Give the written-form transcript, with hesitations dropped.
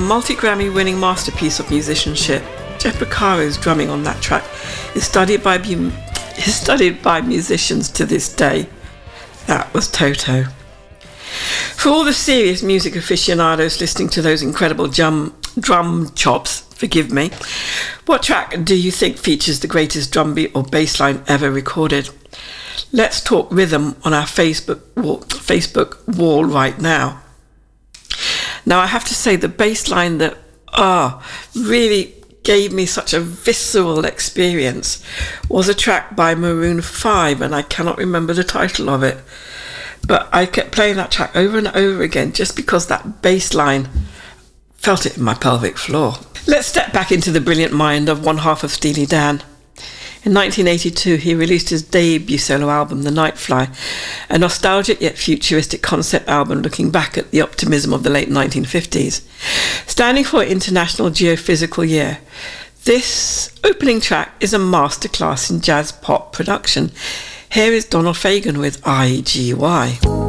multi-Grammy winning masterpiece of musicianship. Jeff Porcaro's drumming on that track is studied by musicians to this day. That was Toto. For all the serious music aficionados listening to those incredible drum chops, forgive me, what track do you think features the greatest drum beat or bass line ever recorded? Let's talk rhythm on our Facebook wall right now. Now I have to say the bass line that really gave me such a visceral experience was a track by Maroon 5, and I cannot remember the title of it. But I kept playing that track over and over again just because that bass line felt it in my pelvic floor. Let's step back into the brilliant mind of one half of Steely Dan. In 1982, he released his debut solo album, The Nightfly, a nostalgic yet futuristic concept album looking back at the optimism of the late 1950s. Standing for International Geophysical Year, this opening track is a masterclass in jazz pop production. Here is Donald Fagen with IGY.